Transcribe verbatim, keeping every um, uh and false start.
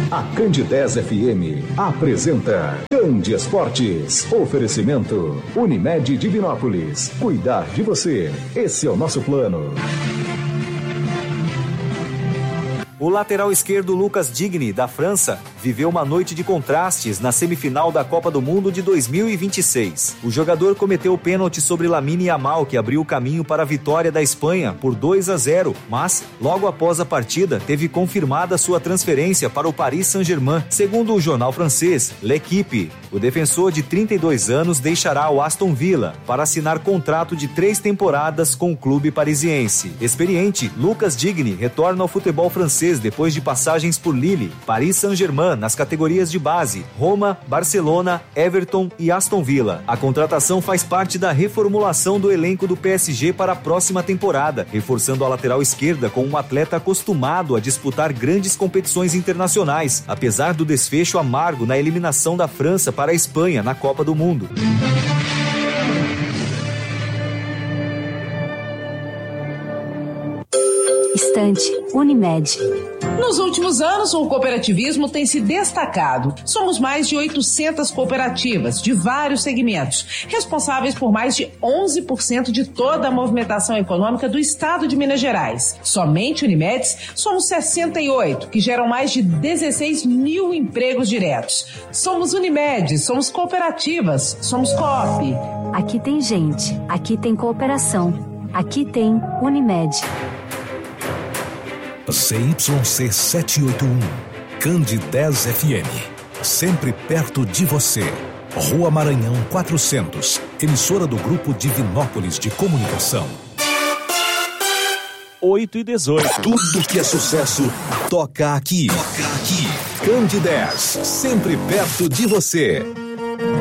A Candidez F M apresenta Candi Esportes. Oferecimento Unimed Divinópolis. Cuidar de você. Esse é o nosso plano. O lateral esquerdo Lucas Digne, da França, viveu uma noite de contrastes na semifinal da Copa do Mundo de dois mil e vinte e seis. O jogador cometeu o pênalti sobre Lamine Yamal, que abriu o caminho para a vitória da Espanha por dois a zero, mas, logo após a partida, teve confirmada sua transferência para o Paris Saint-Germain. Segundo o jornal francês L'Équipe, o defensor de trinta e dois anos deixará o Aston Villa para assinar contrato de três temporadas com o clube parisiense. Experiente, Lucas Digne retorna ao futebol francês depois de passagens por Lille, Paris Saint-Germain nas categorias de base, Roma, Barcelona, Everton e Aston Villa. A contratação faz parte da reformulação do elenco do P S G para a próxima temporada, reforçando a lateral esquerda com um atleta acostumado a disputar grandes competições internacionais, apesar do desfecho amargo na eliminação da França para a Espanha na Copa do Mundo. Estante Unimed. Nos últimos anos, o cooperativismo tem se destacado. Somos mais de oitocentas cooperativas de vários segmentos, responsáveis por mais de onze por cento de toda a movimentação econômica do estado de Minas Gerais. Somente Unimedes, somos sessenta e oito, que geram mais de dezesseis mil empregos diretos. Somos Unimed, somos cooperativas, somos Coop. Aqui tem gente, aqui tem cooperação, aqui tem Unimed. C Y C sete oito um, Candidez F M, sempre perto de você. Rua Maranhão quatrocentos, emissora do Grupo Divinópolis de Comunicação. oito e dezoito. Tudo que é sucesso, toca aqui. Toca aqui. Candidez, sempre perto de você.